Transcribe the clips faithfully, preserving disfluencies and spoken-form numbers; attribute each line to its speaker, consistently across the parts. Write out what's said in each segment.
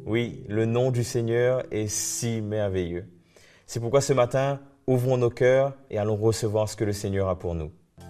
Speaker 1: Oui, le nom du Seigneur est si merveilleux. C'est pourquoi ce matin, ouvrons nos cœurs et allons recevoir ce que le Seigneur a pour nous.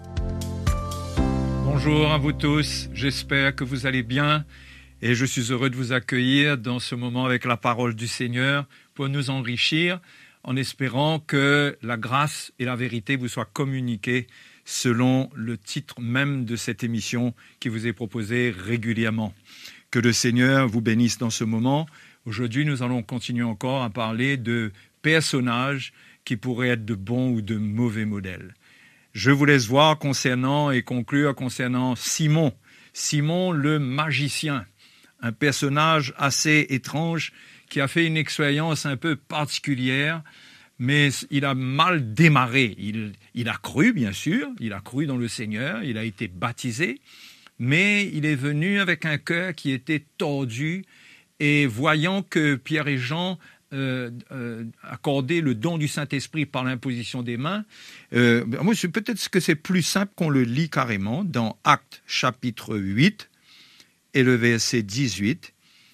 Speaker 2: Bonjour à vous tous, j'espère que vous allez bien et je suis heureux de vous accueillir dans ce moment avec la parole du Seigneur pour nous enrichir en espérant que la grâce et la vérité vous soient communiquées selon le titre même de cette émission qui vous est proposée régulièrement. Que le Seigneur vous bénisse dans ce moment. Aujourd'hui, nous allons continuer encore à parler de personnages qui pourraient être de bons ou de mauvais modèles. Je vous laisse voir concernant et conclure concernant Simon. Simon le magicien, un personnage assez étrange qui a fait une expérience un peu particulière, mais il a mal démarré. Il, il a cru, bien sûr, il a cru dans le Seigneur, il a été baptisé, mais il est venu avec un cœur qui était tordu et voyant que Pierre et Jean euh, euh, accordaient le don du Saint-Esprit par l'imposition des mains, euh, moi, peut-être que c'est plus simple qu'on le lit carrément dans Actes chapitre huit et le verset dix-huit.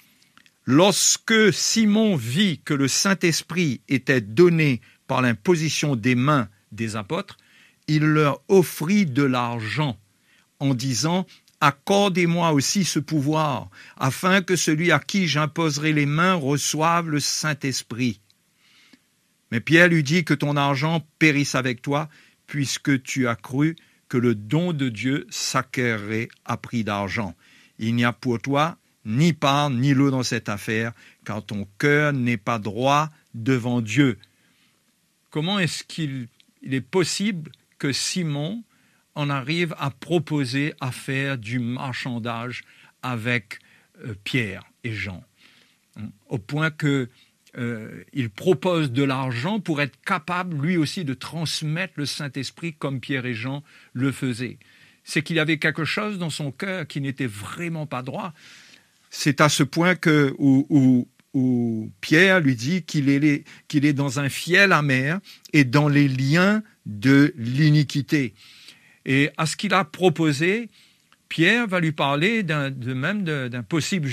Speaker 2: Lorsque Simon vit que le Saint-Esprit était donné par l'imposition des mains des apôtres, il leur offrit de l'argent en disant « Accordez-moi aussi ce pouvoir, afin que celui à qui j'imposerai les mains reçoive le Saint-Esprit. » Mais Pierre lui dit que ton argent périsse avec toi, puisque tu as cru que le don de Dieu s'acquerrait à prix d'argent. Il n'y a pour toi ni part ni lot dans cette affaire, car ton cœur n'est pas droit devant Dieu. Comment est-ce qu'il il est possible que Simon en arrive à proposer à faire du marchandage avec euh, Pierre et Jean, au point que euh, il propose de l'argent pour être capable lui aussi de transmettre le Saint-Esprit comme Pierre et Jean le faisaient. C'est qu'il y avait quelque chose dans son cœur qui n'était vraiment pas droit. C'est à ce point que où, où, où Pierre lui dit qu'il est, qu'il est dans un fiel amer et dans les liens de l'iniquité. Et à ce qu'il a proposé, Pierre va lui parler d'un, de même d'un possible